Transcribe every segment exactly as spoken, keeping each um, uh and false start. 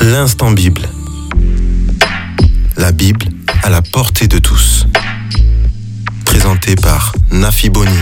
L'instant Bible. La Bible à la portée de tous. Présenté par Nafi Bonin.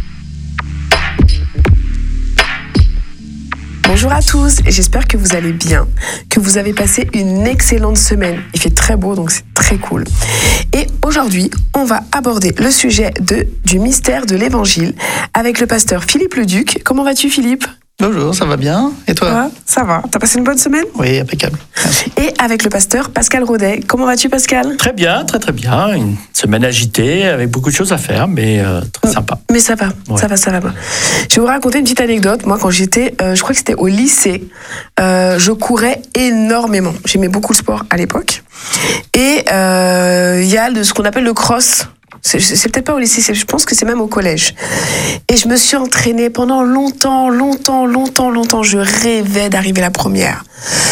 Bonjour à tous, et j'espère que vous allez bien, que vous avez passé une excellente semaine. Il fait très beau, donc c'est très cool. Et aujourd'hui, on va aborder le sujet de, du mystère de l'Évangile avec le pasteur Philippe Leduc. Comment vas-tu, Philippe ? Bonjour, ça va bien ? Et toi ? Ouais, ça va. T'as passé une bonne semaine ? Oui, impeccable. Merci. Et avec le pasteur Pascal Rodet. Comment vas-tu, Pascal ? Très bien, très très bien. Une semaine agitée, avec beaucoup de choses à faire, mais euh, très sympa. Mais ça va, Ouais. ça va, ça va. Je vais vous raconter une petite anecdote. Moi, quand j'étais, euh, je crois que c'était au lycée, euh, je courais énormément. J'aimais beaucoup le sport à l'époque. Et il euh, y a de, ce qu'on appelle le cross. C'est, c'est peut-être pas au lycée, c'est, je pense que c'est même au collège. Et je me suis entraînée pendant longtemps, longtemps, longtemps, longtemps. Je rêvais d'arriver la première.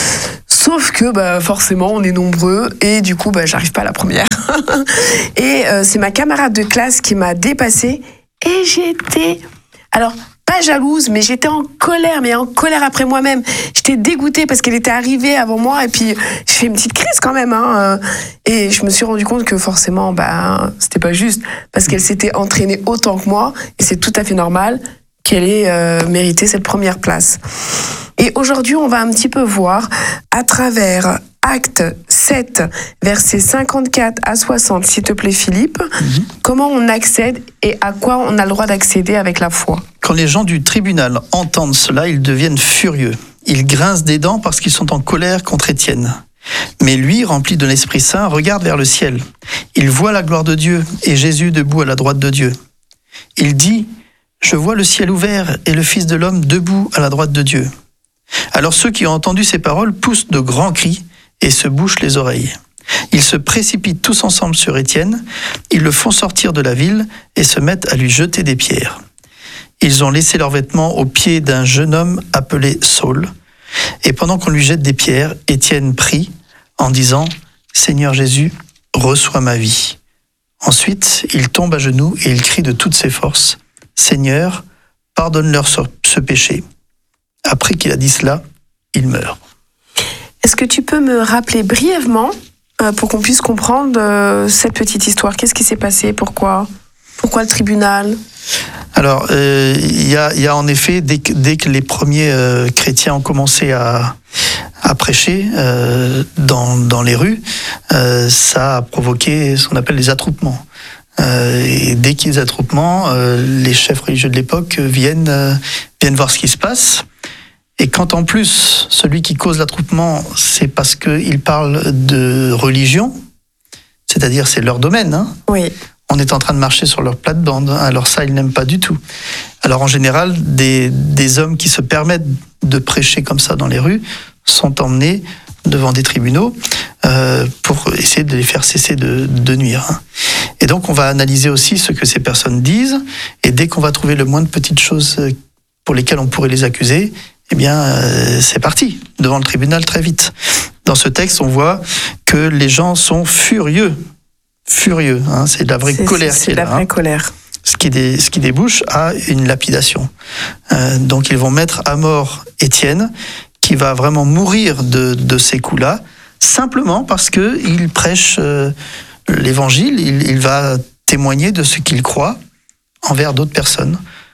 Sauf que bah, forcément, on est nombreux et du coup, bah, j'arrive pas à la première. Et euh, c'est ma camarade de classe qui m'a dépassée et j'étais... Alors, pas jalouse, mais j'étais en colère, mais en colère après moi-même. J'étais dégoûtée parce qu'elle était arrivée avant moi et puis j'ai fait une petite crise quand même. Hein, et je me suis rendu compte que forcément, bah, c'était pas juste parce qu'elle s'était entraînée autant que moi et c'est tout à fait normal qu'elle ait euh, mérité cette première place. Et aujourd'hui, on va un petit peu voir à travers Acte sept, versets cinquante-quatre à soixante, s'il te plaît Philippe, mm-hmm. comment on accède et à quoi on a le droit d'accéder avec la foi. Quand les gens du tribunal entendent cela, ils deviennent furieux. Ils grincent des dents parce qu'ils sont en colère contre Étienne. Mais lui, rempli de l'Esprit Saint, regarde vers le ciel. Il voit la gloire de Dieu et Jésus debout à la droite de Dieu. Il dit « Je vois le ciel ouvert et le Fils de l'homme debout à la droite de Dieu. » Alors ceux qui ont entendu ces paroles poussent de grands cris et se bouchent les oreilles. Ils se précipitent tous ensemble sur Étienne, ils le font sortir de la ville et se mettent à lui jeter des pierres. Ils ont laissé leurs vêtements aux pieds d'un jeune homme appelé Saul. Et pendant qu'on lui jette des pierres, Étienne prie en disant « Seigneur Jésus, reçois ma vie. » Ensuite, il tombe à genoux et il crie de toutes ses forces « Seigneur, pardonne-leur ce péché. » Après qu'il a dit cela, il meurt. Est-ce que tu peux me rappeler brièvement, euh, pour qu'on puisse comprendre euh, cette petite histoire ? Qu'est-ce qui s'est passé ? Pourquoi ? Pourquoi le tribunal ? Alors, il euh, y, a, y a en effet, dès que, dès que les premiers euh, chrétiens ont commencé à, à prêcher euh, dans, dans les rues, euh, ça a provoqué ce qu'on appelle les attroupements. Euh, et dès qu'il y a des attroupements, euh, les chefs religieux de l'époque viennent, euh, viennent voir ce qui se passe. Et quand en plus, celui qui cause l'attroupement, c'est parce qu'il parle de religion, c'est-à-dire c'est leur domaine, hein. Oui. On est en train de marcher sur leur plate-bande, alors ça, ils n'aiment pas du tout. Alors en général, des, des hommes qui se permettent de prêcher comme ça dans les rues sont emmenés devant des tribunaux euh, pour essayer de les faire cesser de, de nuire. Hein. Et donc on va analyser aussi ce que ces personnes disent, et dès qu'on va trouver le moins de petites choses pour lesquelles on pourrait les accuser, eh bien, euh, c'est parti, devant le tribunal très vite. Dans ce texte, on voit que les gens sont furieux. Furieux, hein, c'est de la vraie c'est, colère c'est, qui est là. C'est la vraie hein, colère. Ce qui, dé, ce qui débouche à une lapidation. Euh, donc, ils vont mettre à mort Étienne, qui va vraiment mourir de, de ces coups-là, simplement parce qu'il prêche euh, l'évangile, il, il va témoigner de ce qu'il croit envers d'autres personnes.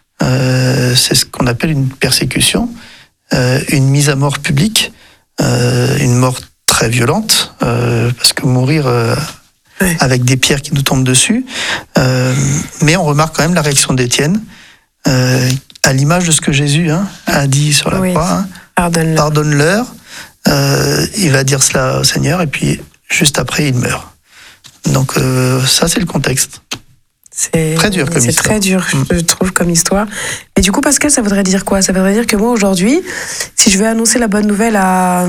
Euh, c'est ce qu'on appelle une persécution. Euh, une mise à mort publique, euh, une mort très violente, euh, parce que mourir euh, oui. avec des pierres qui nous tombent dessus. Euh, mais on remarque quand même la réaction d'Étienne, euh, à l'image de ce que Jésus hein, a dit sur la oui. croix. Hein, Pardonne-leur. Pardonne-leur. Euh, il va dire cela au Seigneur, et puis juste après, il meurt. Donc euh, ça, c'est le contexte. C'est très dur comme c'est histoire. très dur, je trouve, comme histoire. Mais du coup, Pascal, ça voudrait dire quoi ? Ça voudrait dire que moi, aujourd'hui, si je vais annoncer la bonne nouvelle à,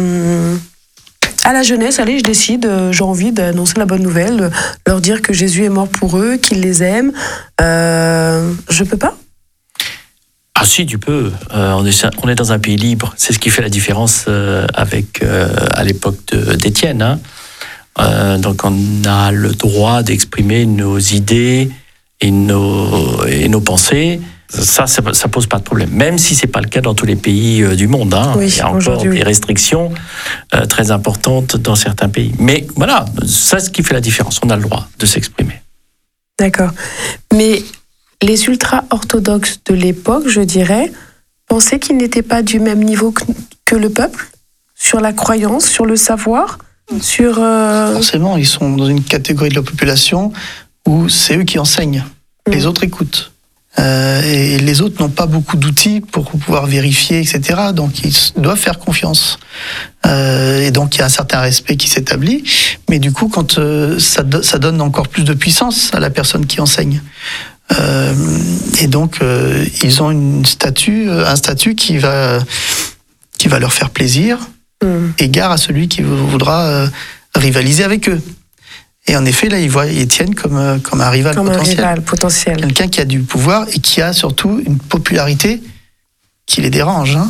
à la jeunesse, allez, je décide, j'ai envie d'annoncer la bonne nouvelle, leur dire que Jésus est mort pour eux, qu'il les aime, euh, je peux pas ? Ah si, tu peux. Euh, on, est, on est dans un pays libre. C'est ce qui fait la différence euh, avec, euh, à l'époque de, d'Étienne. Hein. Euh, donc on a le droit d'exprimer nos idées, et nos, et nos pensées Ça, ça, ça pose pas de problème. Même si c'est pas le cas dans tous les pays euh, du monde. Hein. Oui, il y a encore des oui. restrictions euh, très importantes dans certains pays. Mais voilà, c'est ce qui fait la différence. On a le droit de s'exprimer. D'accord. Mais les ultra-orthodoxes de l'époque, je dirais, pensaient qu'ils n'étaient pas du même niveau que, que le peuple, sur la croyance, sur le savoir, sur... Euh... Forcément, ils sont dans une catégorie de la population où c'est eux qui enseignent. Mmh. Les autres écoutent. Euh, et les autres n'ont pas beaucoup d'outils pour pouvoir vérifier, et cetera. Donc, ils doivent faire confiance. Euh, et donc, il y a un certain respect qui s'établit. Mais du coup, quand euh, ça, do- ça donne encore plus de puissance à la personne qui enseigne. Euh, et donc, euh, ils ont une statue, un statut qui va, qui va leur faire plaisir, mmh. égard à celui qui voudra euh, rivaliser avec eux. Et en effet, là, ils voient Étienne comme, comme un rival comme potentiel. un rival potentiel. Quelqu'un qui a du pouvoir et qui a surtout une popularité qui les dérange. Hein.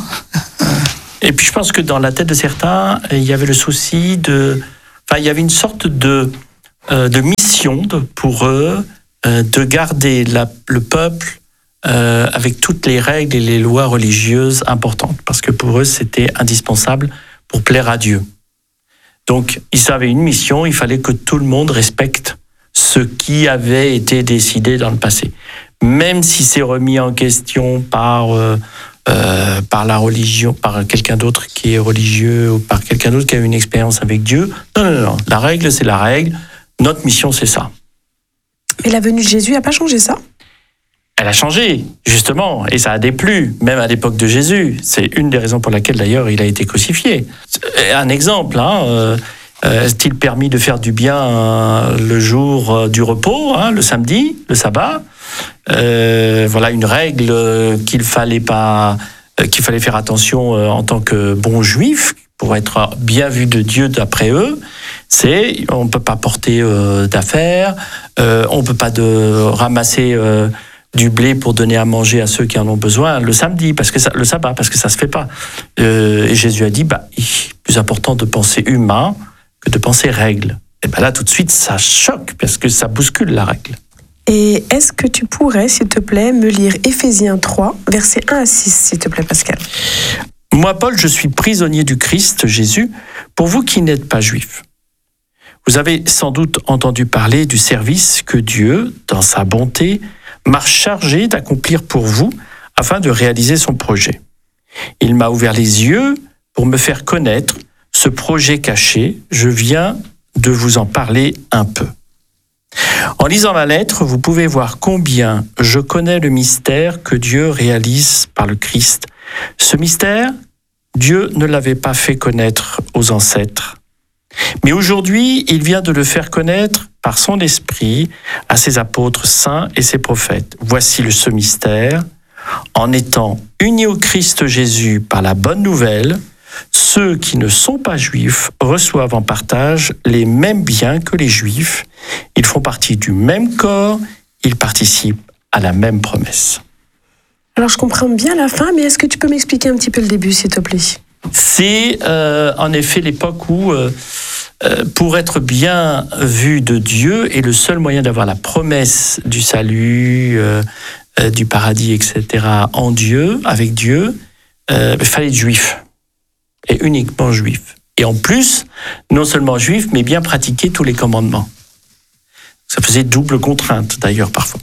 Et puis, je pense que dans la tête de certains, il y avait le souci de... Enfin, il y avait une sorte de, euh, de mission de, pour eux euh, de garder la, le peuple euh, avec toutes les règles et les lois religieuses importantes. Parce que pour eux, c'était indispensable pour plaire à Dieu. Donc, ils avaient une mission, il fallait que tout le monde respecte ce qui avait été décidé dans le passé. Même si c'est remis en question par, euh, euh, par la religion, par quelqu'un d'autre qui est religieux ou par quelqu'un d'autre qui a une expérience avec Dieu. Non, non, non. La règle, c'est la règle. Notre mission, c'est ça. Et la venue de Jésus n'a pas changé ça ? Elle a changé, justement, et ça a déplu, même à l'époque de Jésus. C'est une des raisons pour laquelle, d'ailleurs, il a été crucifié. Un exemple, hein, euh, est-il permis de faire du bien euh, le jour euh, du repos, hein, le samedi, le sabbat ? euh, Voilà une règle qu'il fallait pas, euh, qu'il fallait faire attention euh, en tant que bon juif, pour être bien vu de Dieu d'après eux. C'est, on ne peut pas porter euh, d'affaires, euh, on ne peut pas de, ramasser... Euh, du blé pour donner à manger à ceux qui en ont besoin le samedi, parce que ça, le sabbat, parce que ça se fait pas. Euh, et Jésus a dit, bah, il est plus important de penser humain que de penser règle. Et ben là, tout de suite, ça choque, parce que ça bouscule la règle. Et est-ce que tu pourrais, s'il te plaît, me lire Éphésiens trois, versets un à six, s'il te plaît, Pascal ? Moi, Paul, je suis prisonnier du Christ Jésus, pour vous qui n'êtes pas juifs. Vous avez sans doute entendu parler du service que Dieu, dans sa bonté, m'a chargé d'accomplir pour vous afin de réaliser son projet. Il m'a ouvert les yeux pour me faire connaître ce projet caché. Je viens de vous en parler un peu. En lisant la lettre, vous pouvez voir combien je connais le mystère que Dieu réalise par le Christ. Ce mystère, Dieu ne l'avait pas fait connaître aux ancêtres. Mais aujourd'hui, il vient de le faire connaître par son esprit à ses apôtres saints et ses prophètes. Voici le ce mystère. En étant unis au Christ Jésus par la bonne nouvelle, ceux qui ne sont pas juifs reçoivent en partage les mêmes biens que les juifs. Ils font partie du même corps, ils participent à la même promesse. Alors je comprends bien la fin, mais est-ce que tu peux m'expliquer un petit peu le début, s'il te plaît ? C'est euh, en effet l'époque où, euh, euh, pour être bien vu de Dieu, et le seul moyen d'avoir la promesse du salut, euh, euh, du paradis, et cetera, en Dieu, avec Dieu, euh, il fallait être juif, et uniquement juif. Et en plus, non seulement juif, mais bien pratiquer tous les commandements. Ça faisait double contrainte, d'ailleurs, parfois.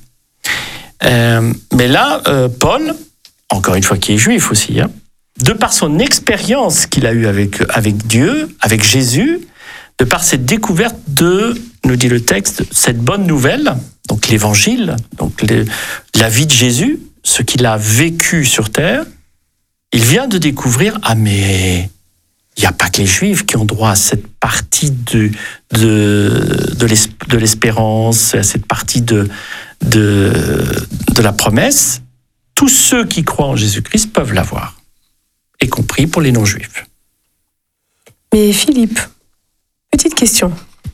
Euh, mais là, euh, Paul, encore une fois qui est juif aussi, hein, de par son expérience qu'il a eue avec, avec Dieu, avec Jésus, de par cette découverte de, nous dit le texte, cette bonne nouvelle, donc l'évangile, donc les, la vie de Jésus, ce qu'il a vécu sur terre, il vient de découvrir, ah mais il n'y a pas que les Juifs qui ont droit à cette partie de, de, de l'espérance, à cette partie de, de, de la promesse. Tous ceux qui croient en Jésus-Christ peuvent l'avoir, y compris pour les non-juifs. Mais Philippe, petite question.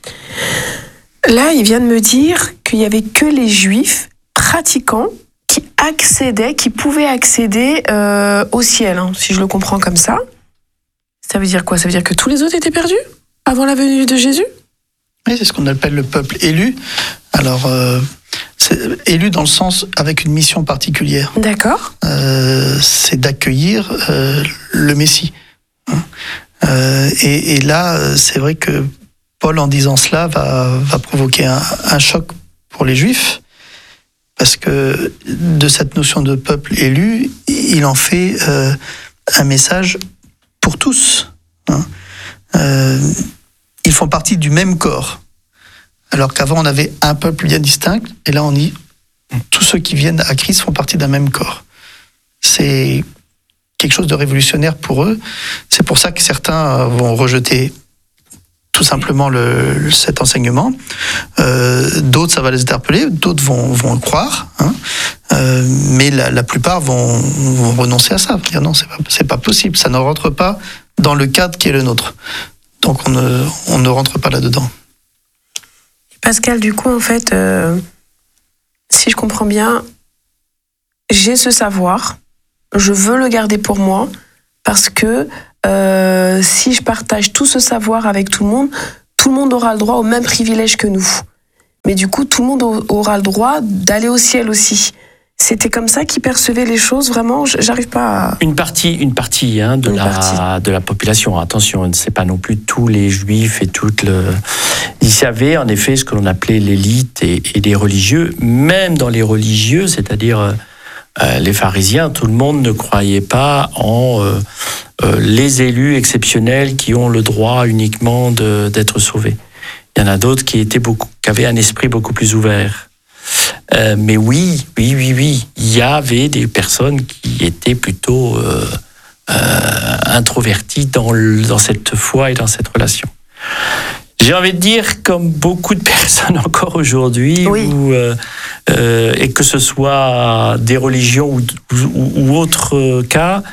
Là, il vient de me dire qu'il n'y avait que les juifs pratiquants qui accédaient, qui pouvaient accéder euh, au ciel, hein, si je le comprends comme ça. Ça veut dire quoi ? Ça veut dire que tous les autres étaient perdus avant la venue de Jésus ? Oui, c'est ce qu'on appelle le peuple élu. Alors, euh, c'est élu dans le sens avec une mission particulière. D'accord. Euh, c'est d'accueillir euh, le Messie. Hein. Euh, et, et là, c'est vrai que Paul, en disant cela, va, va provoquer un, un choc pour les Juifs, parce que de cette notion de peuple élu, il en fait euh, un message pour tous. Hein. Euh, ils font partie du même corps. Alors qu'avant, on avait un peuple bien distinct, et là, on dit tous ceux qui viennent à Christ font partie d'un même corps. C'est quelque chose de révolutionnaire pour eux. C'est pour ça que certains vont rejeter tout simplement le, le, cet enseignement. Euh, d'autres, ça va les interpeller, d'autres vont, vont le croire, hein. euh, mais la, la plupart vont, vont renoncer à ça, dire non, c'est pas, c'est pas possible, ça ne rentre pas dans le cadre qui est le nôtre. Donc on ne, on ne rentre pas là-dedans. Pascal, du coup, en fait, euh, si je comprends bien, j'ai ce savoir, je veux le garder pour moi, parce que Euh, si je partage tout ce savoir avec tout le monde, tout le monde aura le droit au même privilège que nous. Mais du coup, tout le monde aura le droit d'aller au ciel aussi. C'était comme ça qu'ils percevaient les choses, vraiment. J'arrive pas à... Une partie, une partie, hein, de, une la, partie. de la population. Attention, c'est pas non plus tous les juifs et toutes le... Ils savaient en effet ce que l'on appelait l'élite et, et les religieux. Même dans les religieux, c'est-à-dire euh, les pharisiens, tout le monde ne croyait pas en... Euh, Euh, les élus exceptionnels qui ont le droit uniquement de, d'être sauvés. Il y en a d'autres qui étaient beaucoup, qui avaient un esprit beaucoup plus ouvert. Euh, mais oui, oui, oui, oui, il y avait des personnes qui étaient plutôt euh, euh, introverties dans, le, dans cette foi et dans cette relation. J'ai envie de dire, comme beaucoup de personnes encore aujourd'hui, oui. où, euh, euh, et que ce soit des religions ou, ou, ou autres cas,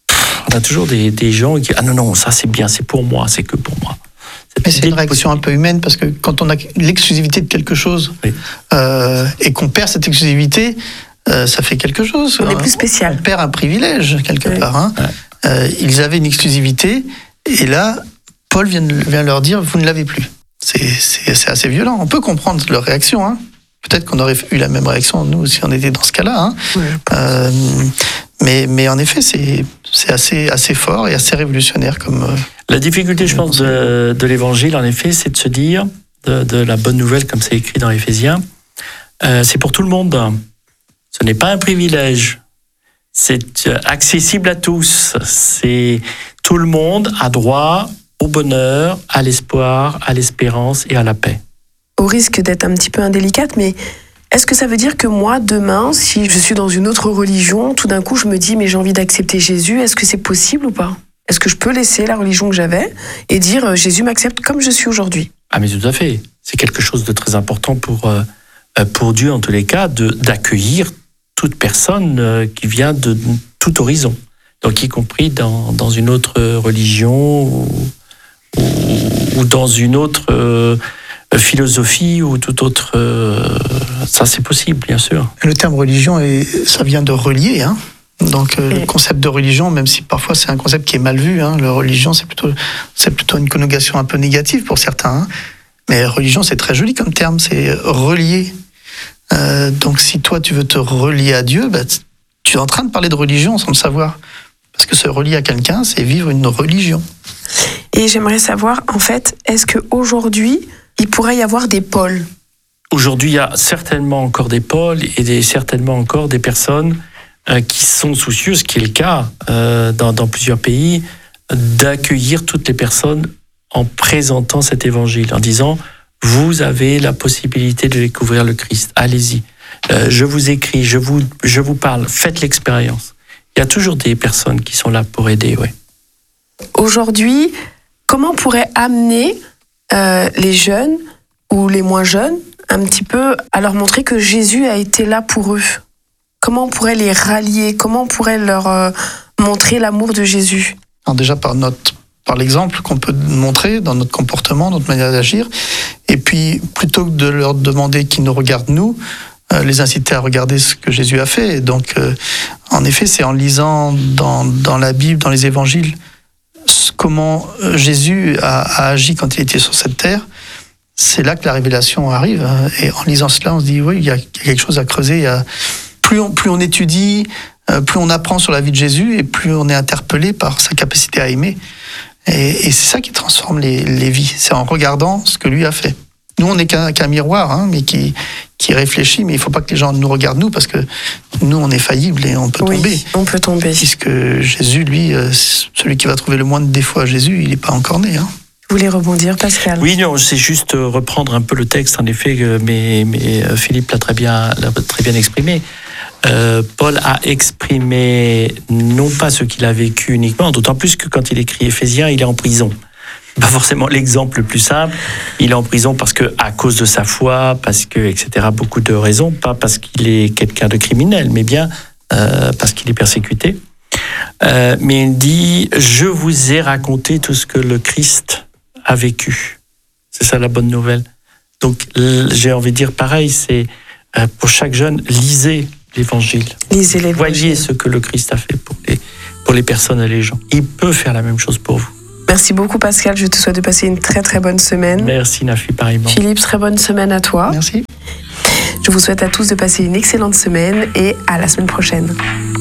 on a toujours des, des gens qui disent « Ah non, non, ça c'est bien, c'est pour moi, c'est que pour moi. » Mais c'est une réaction un peu humaine, parce que quand on a l'exclusivité de quelque chose, oui. euh, et qu'on perd cette exclusivité, euh, ça fait quelque chose. On est plus spécial. On perd un privilège, quelque oui. part. Hein. Ouais. Euh, ils avaient une exclusivité, et là, Paul vient, vient leur dire « Vous ne l'avez plus ». C'est, c'est, c'est assez violent. On peut comprendre leur réaction. Hein. Peut-être qu'on aurait eu la même réaction, nous, si on était dans ce cas-là. Hein. Oui. Euh, Mais, mais en effet, c'est, c'est assez, assez fort et assez révolutionnaire comme... La difficulté, je pense, de, de l'évangile, en effet, c'est de se dire, de, de la bonne nouvelle, comme c'est écrit dans Éphésiens, euh, c'est pour tout le monde. Ce n'est pas un privilège. C'est accessible à tous. C'est, tout le monde a droit au bonheur, à l'espoir, à l'espérance et à la paix. Au risque d'être un petit peu indélicate, mais... Est-ce que ça veut dire que moi, demain, si je suis dans une autre religion, tout d'un coup, je me dis, mais j'ai envie d'accepter Jésus, est-ce que c'est possible ou pas ? Est-ce que je peux laisser la religion que j'avais et dire, Jésus m'accepte comme je suis aujourd'hui ? Ah mais tout à fait. C'est quelque chose de très important pour, euh, pour Dieu, en tous les cas, de, d'accueillir toute personne euh, qui vient de tout horizon. Donc, y compris dans, dans une autre religion ou, ou, ou dans une autre... Euh, philosophie ou tout autre, euh, ça c'est possible, bien sûr. Le terme religion, est, ça vient de relier, hein. Donc euh, le concept de religion, même si parfois c'est un concept qui est mal vu, hein, la religion c'est plutôt, c'est plutôt une connotation un peu négative pour certains, hein. Mais religion c'est très joli comme terme, c'est relier. Euh, donc si toi tu veux te relier à Dieu, bah, tu es en train de parler de religion sans le savoir. Parce que se relier à quelqu'un, c'est vivre une religion. Et j'aimerais savoir, en fait, est-ce qu'aujourd'hui, il pourrait y avoir des pôles ? Aujourd'hui, il y a certainement encore des pôles et des, certainement encore des personnes euh, qui sont soucieuses, ce qui est le cas euh, dans, dans plusieurs pays, d'accueillir toutes les personnes en présentant cet évangile, en disant « Vous avez la possibilité de découvrir le Christ, allez-y. Euh, je vous écris, je vous, je vous parle, faites l'expérience. » Il y a toujours des personnes qui sont là pour aider, ouais. Aujourd'hui, comment on pourrait amener euh, les jeunes ou les moins jeunes un petit peu à leur montrer que Jésus a été là pour eux ? Comment on pourrait les rallier ? Comment on pourrait leur euh, montrer l'amour de Jésus ? Alors déjà par, notre, par l'exemple qu'on peut montrer dans notre comportement, notre manière d'agir. Et puis, plutôt que de leur demander qu'ils nous regardent nous, euh, les inciter à regarder ce que Jésus a fait. Et donc, euh, en effet, c'est en lisant dans, dans la Bible, dans les évangiles, comment Jésus a, a agi quand il était sur cette terre, c'est là que la révélation arrive. Et en lisant cela, on se dit, oui, il y a quelque chose à creuser. Il y a, plus, on, plus on étudie, plus on apprend sur la vie de Jésus, et plus on est interpellé par sa capacité à aimer. Et, et c'est ça qui transforme les, les vies. C'est en regardant ce que lui a fait. Nous, on n'est qu'un, qu'un miroir, hein, mais qui, qui réfléchit. Mais il ne faut pas que les gens nous regardent, nous, parce que nous, on est faillibles et on peut oui, tomber. on peut tomber. Puisque Jésus, lui, celui qui va trouver le moins de défauts à Jésus, il n'est pas encore né. Hein. Vous voulez rebondir, Pascal? Oui, non, c'est juste reprendre un peu le texte, en effet, mais, mais Philippe l'a très bien, l'a très bien exprimé. Euh, Paul a exprimé non pas ce qu'il a vécu uniquement, d'autant plus que quand il écrit Éphésiens, il est en prison. Pas forcément l'exemple le plus simple. Il est en prison parce que, à cause de sa foi, parce que, et cetera, beaucoup de raisons, pas parce qu'il est quelqu'un de criminel, mais bien euh, parce qu'il est persécuté. Euh, mais il dit, je vous ai raconté tout ce que le Christ a vécu. C'est ça la bonne nouvelle. Donc, j'ai envie de dire pareil, c'est euh, pour chaque jeune, lisez l'évangile. Lisez l'évangile. Voyez ce que le Christ a fait pour les, pour les personnes et les gens. Il peut faire la même chose pour vous. Merci beaucoup, Pascal. Je te souhaite de passer une très très bonne semaine. Merci, Nafi, pareillement. Philippe, très bonne semaine à toi. Merci. Je vous souhaite à tous de passer une excellente semaine et à la semaine prochaine.